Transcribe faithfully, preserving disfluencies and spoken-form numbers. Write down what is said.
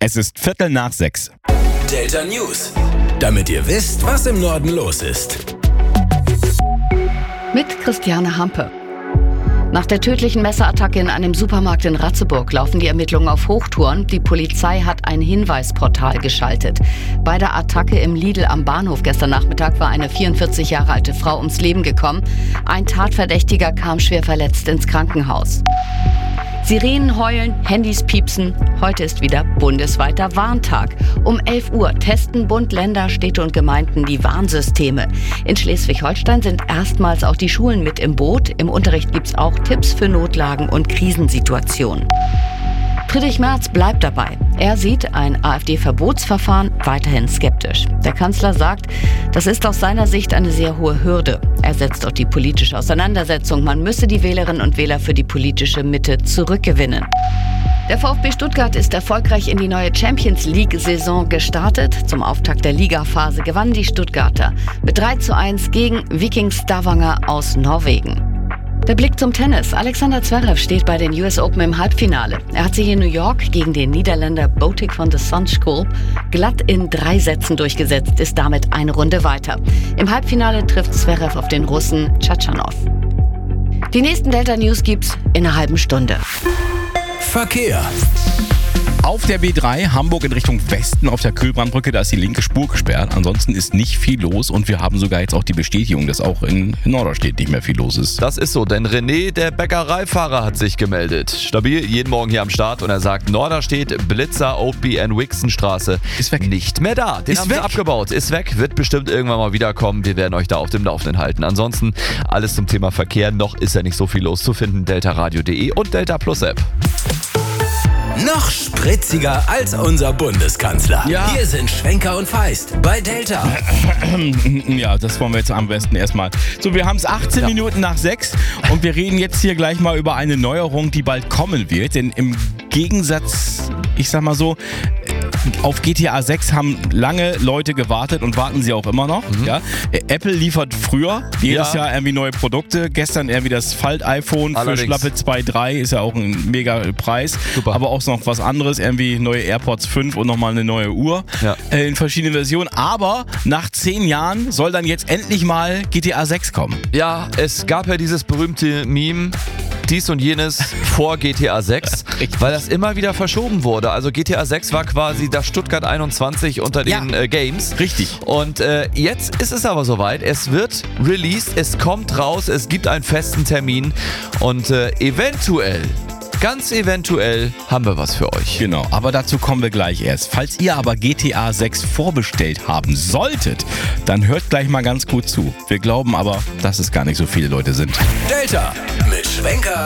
Es ist Viertel nach sechs. Delta News. Damit ihr wisst, was im Norden los ist. Mit Christiane Hampe. Nach der tödlichen Messerattacke in einem Supermarkt in Ratzeburg laufen die Ermittlungen auf Hochtouren. Die Polizei hat ein Hinweisportal geschaltet. Bei der Attacke im Lidl am Bahnhof gestern Nachmittag war eine vierundvierzig Jahre alte Frau ums Leben gekommen. Ein Tatverdächtiger kam schwer verletzt ins Krankenhaus. Sirenen heulen, Handys piepsen. Heute ist wieder bundesweiter Warntag. Um elf Uhr testen Bund, Länder, Städte und Gemeinden die Warnsysteme. In Schleswig-Holstein sind erstmals auch die Schulen mit im Boot. Im Unterricht gibt es auch Tipps für Notlagen und Krisensituationen. Friedrich Merz bleibt dabei. Er sieht ein AfD-Verbotsverfahren weiterhin skeptisch. Der Kanzler sagt, das ist aus seiner Sicht eine sehr hohe Hürde. Er setzt auf die politische Auseinandersetzung. Man müsse die Wählerinnen und Wähler für die politische Mitte zurückgewinnen. Der VfB Stuttgart ist erfolgreich in die neue Champions-League-Saison gestartet. Zum Auftakt der Ligaphase gewannen die Stuttgarter mit drei zu eins gegen Viking Stavanger aus Norwegen. Der Blick zum Tennis. Alexander Zverev steht bei den U S Open im Halbfinale. Er hat sich in New York gegen den Niederländer Botic van de Zandschulp glatt in drei Sätzen durchgesetzt, ist damit eine Runde weiter. Im Halbfinale trifft Zverev auf den Russen Tschatschanow. Die nächsten Delta News gibt's in einer halben Stunde. Verkehr. Auf der B drei Hamburg in Richtung Westen auf der Kühlbrandbrücke, da ist die linke Spur gesperrt. Ansonsten ist nicht viel los und wir haben sogar jetzt auch die Bestätigung, dass auch in Norderstedt nicht mehr viel los ist. Das ist so, denn René, der Bäckereifahrer, hat sich gemeldet. Stabil, jeden Morgen hier am Start und er sagt, Norderstedt, Blitzer, Oatby and Wixenstraße ist weg. Nicht mehr da. Den Ist haben weg. sie abgebaut. Ist weg, wird bestimmt irgendwann mal wiederkommen. Wir werden euch da auf dem Laufenden halten. Ansonsten alles zum Thema Verkehr. Noch ist ja nicht so viel los zu finden. delta radio punkt de und Delta Plus App. Noch spritziger als unser Bundeskanzler. Ja. Hier sind Schwenker und Feist bei Delta. Ja, das wollen wir jetzt am besten erstmal. So, wir haben es achtzehn Ja. Minuten nach sechs und wir reden jetzt hier gleich mal über eine Neuerung, die bald kommen wird. Denn im Gegensatz, ich sag mal so, auf G T A sechs haben lange Leute gewartet und warten sie auch immer noch. Mhm. Ja. Apple liefert früher jedes Ja. Jahr irgendwie neue Produkte. Gestern irgendwie das Fold-iPhone für Allerdings. schlappe zwei Komma drei, ist ja auch ein mega Preis. Super. Aber auch noch was anderes, irgendwie neue AirPods fünf und nochmal eine neue Uhr Ja. äh, in verschiedenen Versionen. Aber nach zehn Jahren soll dann jetzt endlich mal G T A sechs kommen. Ja, es gab ja dieses berühmte Meme, dies und jenes vor G T A sechs, Richtig. weil das immer wieder verschoben wurde. Also G T A sechs war quasi das Stuttgart einundzwanzig unter den Ja. äh, Games. Richtig. Und äh, jetzt ist es aber soweit. Es wird released, es kommt raus, es gibt einen festen Termin und äh, eventuell, ganz eventuell, haben wir was für euch. Genau, aber dazu kommen wir gleich erst. Falls ihr aber G T A sechs vorbestellt haben solltet, dann hört gleich mal ganz gut zu. Wir glauben aber, dass es gar nicht so viele Leute sind. Delta mit Schwenker